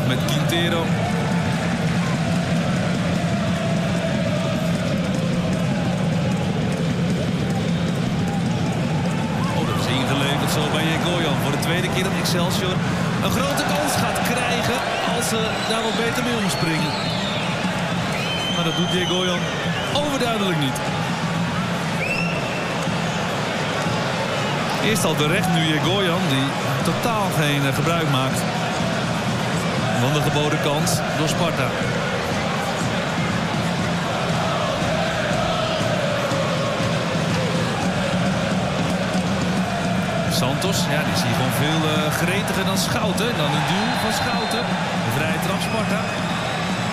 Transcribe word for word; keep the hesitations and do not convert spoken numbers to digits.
met Quintero. Oh, dat is ingeleverd zo bij Egoyan. Voor de tweede keer dat Excelsior een grote kans gaat krijgen als ze daar wat beter mee omspringen. Maar dat doet Egoyan overduidelijk niet. Eerst al terecht, nu Egoyan, die totaal geen uh, gebruik maakt van de geboden kans door Sparta. Santos, ja, die zie je gewoon veel uh, gretiger dan Schouten. Dan een duw van Schouten. De vrije trap Sparta.